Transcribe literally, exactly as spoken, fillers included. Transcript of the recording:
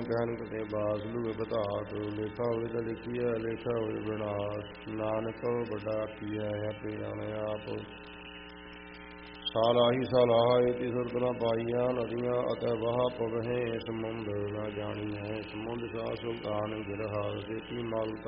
ਕਹਿਨ ਕਤੇ ਬਾਸ ਲੁਏ ਬਤਾਤ। ਲੇਖਾ ਹੋਏ ਤਾਂ ਲਿਖੀਐ ਲੇਖਾ ਹੋਏ ਵਿਨਾਸ਼। ਨਾਨਕ ਵੱਡਾ ਆਖੀਐ ਆਪੇ ਜਾਣੇ ਆਪ। ਸਾਲਾਹੀ ਸਾਲਾਹ ਏਤੀ ਸੁਰਤ ਨ ਪਾਈਆ। ਨਦੀਆਂ ਅਤਿ ਵਹਾ ਪਵਹਿ ਸਮੁੰਦ ਨ ਜਾਣੀਐ। ਸਮੁੰਦ ਸਾ ਸੁਲਤਾਨ ਗਿਰਹਾ ਸੇਤੀ ਮਲ